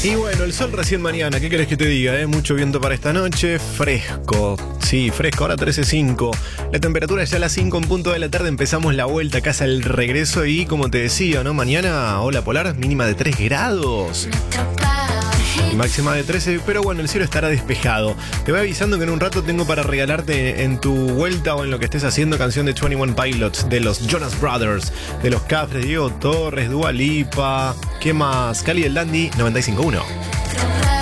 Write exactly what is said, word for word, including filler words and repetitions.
Y bueno, el sol recién mañana, ¿qué querés que te diga? Eh? Mucho viento para esta noche, fresco, sí, fresco, ahora trece cinco. La temperatura ya a las cinco en punto de la tarde, empezamos la vuelta a casa, el regreso y como te decía, ¿no? Mañana, ola polar, mínima de tres grados. Y máxima de trece, pero bueno, el cielo estará despejado. Te voy avisando que en un rato tengo para regalarte en tu vuelta o en lo que estés haciendo canción de veintiuno Pilots, de los Jonas Brothers, de los Cafres, Diego Torres, Dua Lipa, ¿qué más? Cali del Dandy, noventa y cinco punto uno.